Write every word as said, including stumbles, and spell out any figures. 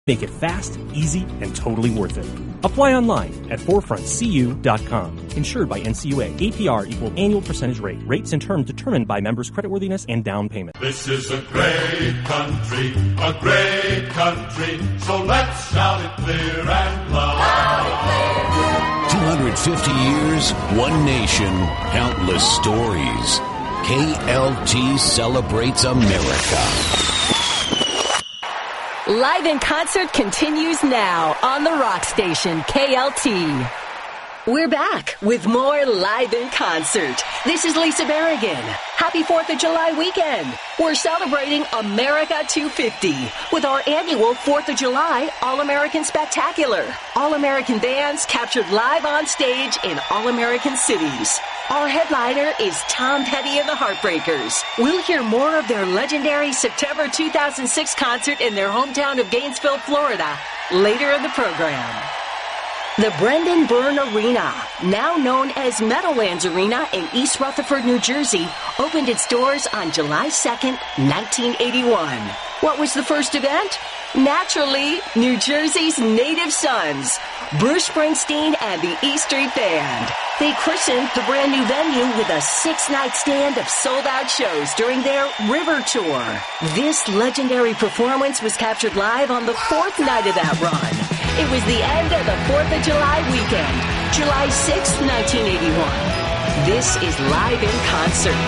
Make it fast, easy, and totally worth it. Apply online at forefront c u dot com. Insured by N C U A. A P R equal annual percentage rate. Rates and terms determined by members' creditworthiness and down payment. This is a great country, a great country, so let's shout it clear and loud. two hundred fifty years, one nation, countless stories. K L T celebrates America. Live in Concert continues now on the rock station K L T. We're back with more Live in Concert. This is Lisa Berrigan. Happy fourth of July weekend. We're celebrating America two fifty with our annual fourth of July All-American Spectacular. All-American bands captured live on stage in All-American cities. Our headliner is Tom Petty and the Heartbreakers. We'll hear more of their legendary September two thousand six concert in their hometown of Gainesville, Florida, later in the program. The Brendan Byrne Arena, now known as Meadowlands Arena in East Rutherford, New Jersey, opened its doors on July second, nineteen eighty-one. What was the first event? Naturally, New Jersey's Native Sons, Bruce Springsteen and the E Street Band. They christened the brand new venue with a six-night stand of sold-out shows during their River Tour. This legendary performance was captured live on the fourth night of that run. It was the end of the fourth of July weekend, July sixth, nineteen eighty-one. This is Live in Concert.